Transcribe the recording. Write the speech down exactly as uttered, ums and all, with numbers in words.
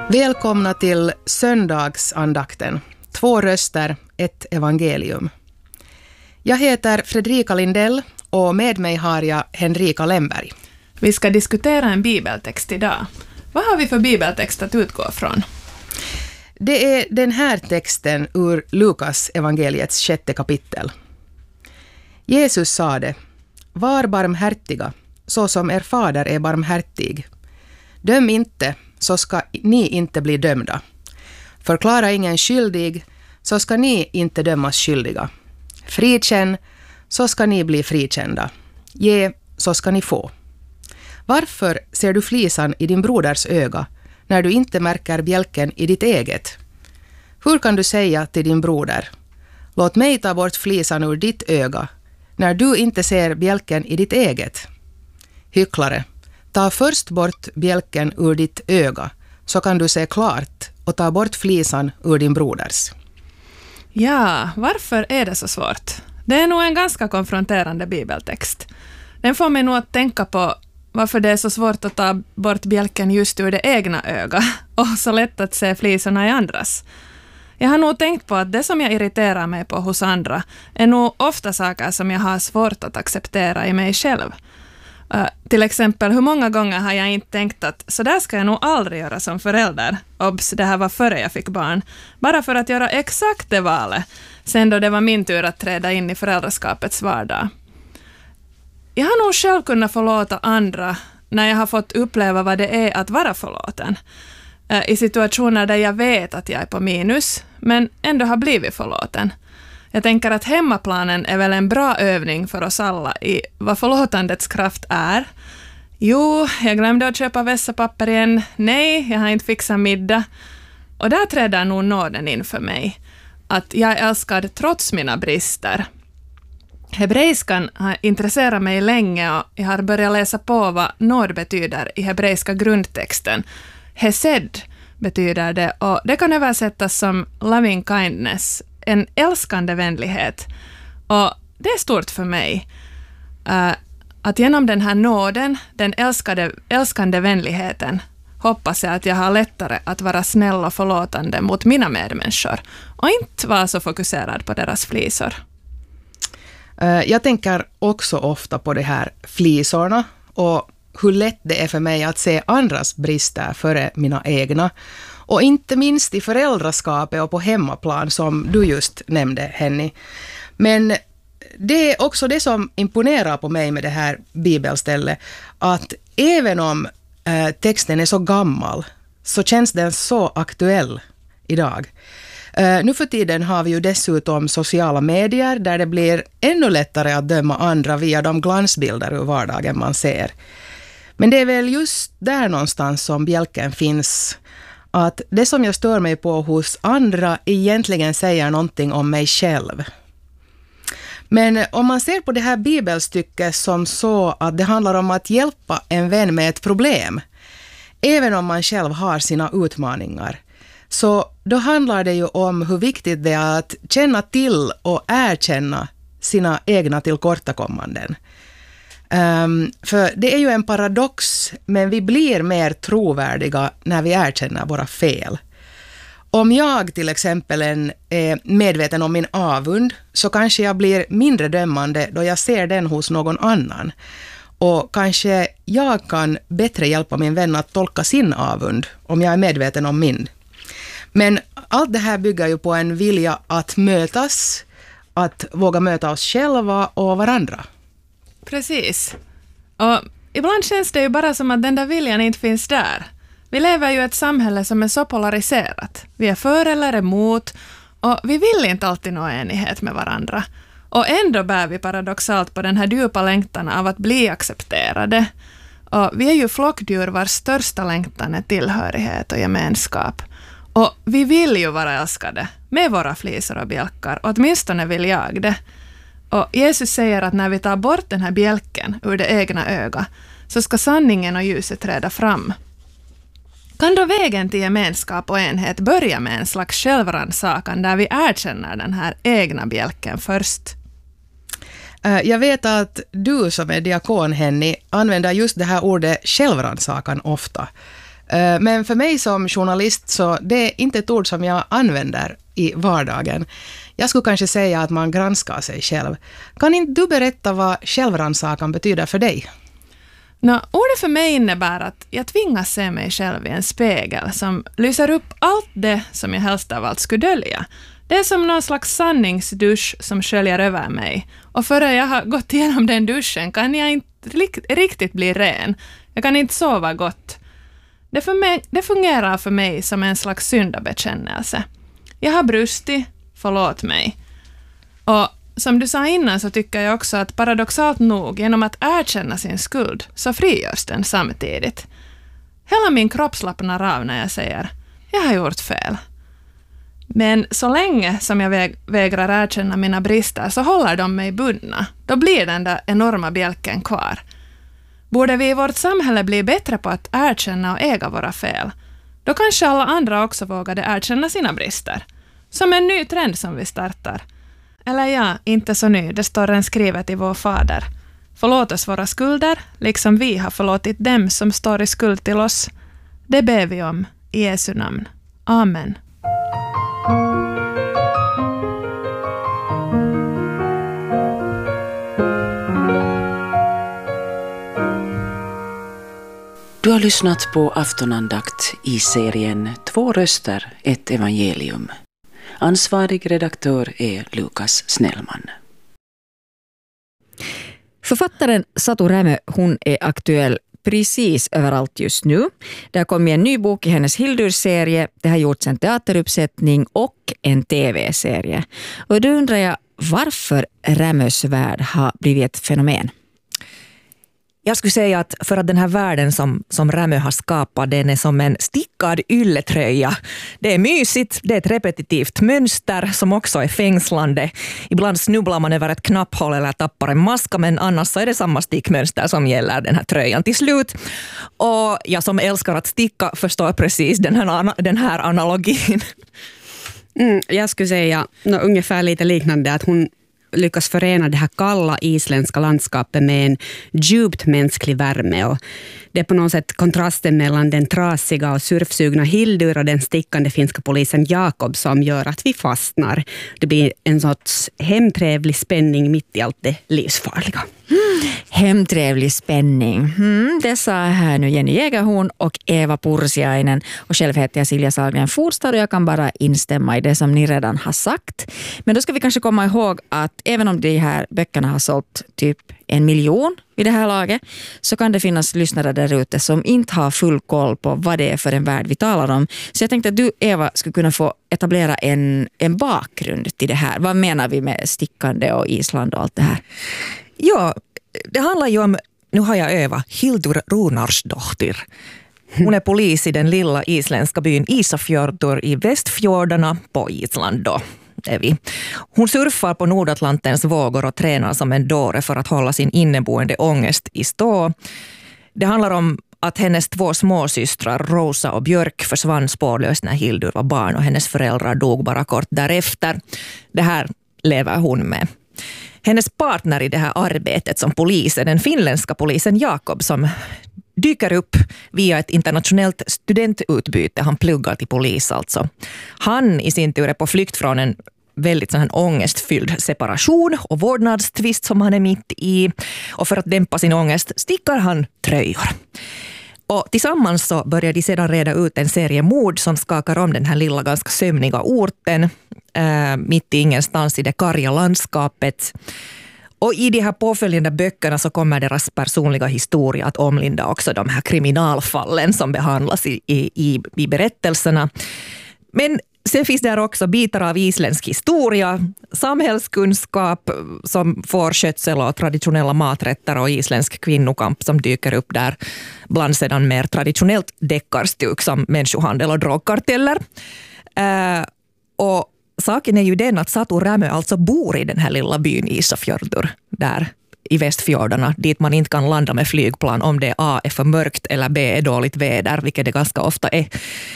Välkomna till söndagsandakten. Två röster, ett evangelium. Jag heter Fredrika Lindell och med mig har jag Henrika Lemberg. Vi ska diskutera en bibeltext idag. Vad har vi för bibeltext att utgå från? Det är den här texten ur Lukas evangeliets sjätte kapitel. Jesus sade: Var barmhärtiga, så som er fader är barmhärtig. Döm inte, så ska ni inte bli dömda. Förklara ingen skyldig, så ska ni inte dömas skyldiga. Frikänn, så ska ni bli frikända. Ge, så ska ni få. Varför ser du flisan i din broders öga, när du inte märker bjälken i ditt eget? Hur kan du säga till din broder: låt mig ta bort flisan ur ditt öga, när du inte ser bjälken i ditt eget? Hycklare, ta först bort bjälken ur ditt öga, så kan du se klart och ta bort flisan ur din broders. Ja, varför är det så svårt? Det är nog en ganska konfronterande bibeltext. Den får mig nog att tänka på varför det är så svårt att ta bort bjälken just ur det egna ögat och så lätt att se flisorna i andras. Jag har nog tänkt på att det som jag irriterar mig på hos andra är nog ofta saker som jag har svårt att acceptera i mig själv. Uh, till exempel, hur många gånger har jag inte tänkt att så där ska jag nog aldrig göra som förälder. Obs, det här var före jag fick barn. Bara för att göra exakt det valet, sen då det var min tur att träda in i föräldraskapets vardag. Jag har nog själv kunnat förlåta andra när jag har fått uppleva vad det är att vara förlåten. Uh, I situationer där jag vet att jag är på minus, men ändå har blivit förlåten. Jag tänker att hemmaplanen är väl en bra övning för oss alla i vad förlåtandets kraft är. Jo, jag glömde att köpa vässapapper igen. Nej, jag har inte fixat middag. Och där träder nog nåden in för mig. Att jag är älskad trots mina brister. Hebreiskan har intresserat mig länge och jag har börjat läsa på vad nåd betyder i hebreiska grundtexten. Hesed betyder det och det kan översättas som loving kindness, en älskande vänlighet. Och det är stort för mig uh, att genom den här nåden, den älskade, älskande vänligheten, hoppas jag att jag har lättare att vara snäll och förlåtande mot mina medmänniskor och inte vara så fokuserad på deras flisor. Uh, jag tänker också ofta på de här flisorna och hur lätt det är för mig att se andras brister före mina egna. Och inte minst i föräldraskapet och på hemmaplan som du just nämnde, Henny. Men det är också det som imponerar på mig med det här bibelstället. Att även om eh, texten är så gammal så känns den så aktuell idag. Eh, nu för tiden har vi ju dessutom sociala medier där det blir ännu lättare att döma andra via de glansbilder ur vardagen man ser. Men det är väl just där någonstans som bjälken finns. Att det som jag stör mig på hos andra egentligen säger någonting om mig själv. Men om man ser på det här bibelstycket som så att det handlar om att hjälpa en vän med ett problem, även om man själv har sina utmaningar, så då handlar det ju om hur viktigt det är att känna till och erkänna sina egna tillkortakommanden. Um, för det är ju en paradox, men vi blir mer trovärdiga när vi erkänner våra fel. Om jag till exempel är medveten om min avund så kanske jag blir mindre dömande då jag ser den hos någon annan. Och kanske jag kan bättre hjälpa min vän att tolka sin avund om jag är medveten om min. Men allt det här bygger ju på en vilja att mötas, att våga möta oss själva och varandra. Precis. Och ibland känns det ju bara som att den där viljan inte finns där. Vi lever ju i ett samhälle som är så polariserat. Vi är för eller emot och vi vill inte alltid nå enighet med varandra. Och ändå bär vi paradoxalt på den här djupa längtan av att bli accepterade. Och vi är ju flockdjur vars största längtan är tillhörighet och gemenskap. Och vi vill ju vara älskade med våra flisor och bjälkar, och åtminstone vill jag det. Och Jesus säger att när vi tar bort den här bjälken ur det egna ögat så ska sanningen och ljuset träda fram. Kan då vägen till gemenskap och enhet börja med en slags självrannsakan där vi erkänner den här egna bjälken först? Jag vet att du som är diakon, Henny, använder just det här ordet självrannsakan ofta. Men för mig som journalist så det är inte ett ord som jag använder i vardagen. Jag skulle kanske säga att man granskar sig själv. Kan inte du berätta vad självrannsakan betyder för dig? Nå, ordet för mig innebär att jag tvingas se mig själv i en spegel som lyser upp allt det som jag helst av allt skulle dölja. Det är som någon slags sanningsdusch som sköljer över mig. Och före jag har gått igenom den duschen kan jag inte riktigt bli ren. Jag kan inte sova gott. Det, för mig, det fungerar för mig som en slags syndabekännelse. Jag har brustit, förlåt mig. Och som du sa innan så tycker jag också att paradoxalt nog, genom att erkänna sin skuld, så frigörs den samtidigt. Hela min kropp slappnar av när jag säger, jag har gjort fel. Men så länge som jag väg, vägrar erkänna mina brister så håller de mig bundna. Då blir den där enorma bjälken kvar. Borde vi i vårt samhälle bli bättre på att erkänna och äga våra fel? Då kanske alla andra också vågade erkänna sina brister. Som en ny trend som vi startar. Eller ja, inte så ny, det står en skrivet i vår fader. Förlåt oss våra skulder, liksom vi har förlåtit dem som står i skuld till oss. Det ber vi om, i Jesu namn. Amen. Du har lyssnat på aftonandakt i serien Två röster, ett evangelium. Ansvarig redaktör är Lukas Snellman. Författaren Satu Rämö, hon är aktuell precis överallt just nu. Det har kommit en ny bok i hennes Hildur-serie. Det har gjorts en teateruppsättning och en tv-serie. Och då undrar jag varför Rämös värld har blivit ett fenomen. Jag skulle säga att för att den här världen som, som Rämö har skapat, den är som en stickad ylletröja. Det är mysigt, det är ett repetitivt mönster som också är fängslande. Ibland snubblar man över ett knapphål eller tappar en maska, men annars så är det samma stickmönster som gäller den här tröjan till slut. Och jag som älskar att sticka förstår precis den här, den här analogin. Mm, jag skulle säga no, ungefär lite liknande, att hon lyckas förena det här kalla isländska landskapet med en djupt mänsklig värme. Och det är på något sätt kontrasten mellan den trasiga och surfsugna Hildur och den stickande finska polisen Jakob som gör att vi fastnar. Det blir en sorts hemtrevlig spänning mitt i allt det livsfarliga. Mm. Hemtrevlig spänning. Mm, det sa här nu Jenny Jägerhorn och Eva Pursiainen. Och själv heter jag Silja Sahlgren Forstad och jag kan bara instämma i det som ni redan har sagt. Men då ska vi kanske komma ihåg att även om de här böckerna har sålt typ en miljon vid det här laget, så kan det finnas lyssnare där ute som inte har full koll på vad det är för en värld vi talar om. Så jag tänkte att du, Eva, skulle kunna få etablera en, en bakgrund till det här. Vad menar vi med stickande och Island och allt det här? Ja, det handlar ju om, nu har jag övat, Hildur Runarsdottir. Hon är polis i den lilla isländska byn Ísafjörður i Västfjordarna på Island då. Är vi. Hon surfar på Nordatlantens vågor och tränar som en dåre för att hålla sin inneboende ångest i stå. Det handlar om att hennes två småsystrar Rosa och Björk försvann spårlöst när Hildur var barn och hennes föräldrar dog bara kort därefter. Det här lever hon med. Hennes partner i det här arbetet som polis är den finländska polisen Jakob som dyker upp via ett internationellt studentutbyte. Han pluggar till polis alltså. Han i sin tur är på flykt från en väldigt sån här ångestfylld separation och vårdnadstvist som han är mitt i. Och för att dämpa sin ångest stickar han tröjor. Och tillsammans så börjar de sedan reda ut en serie mord som skakar om den här lilla ganska sömniga orten äh, mitt i ingenstans i det karga landskapet. Och i de här påföljande böckerna så kommer deras personliga historia att omlinda också de här kriminalfallen som behandlas i, i, i berättelserna. Men sen finns där också bitar av isländsk historia, samhällskunskap som får skötsel och traditionella maträtter och isländsk kvinnokamp som dyker upp där. Bland sedan mer traditionellt deckarstuk som människohandel och drogkarteller. Uh, och saken är ju den att Satu Rämö alltså bor i den här lilla byn Ísafjörður där i Västfjordarna, dit man inte kan landa med flygplan om det A är för mörkt eller B är dåligt väder, vilket det ganska ofta är.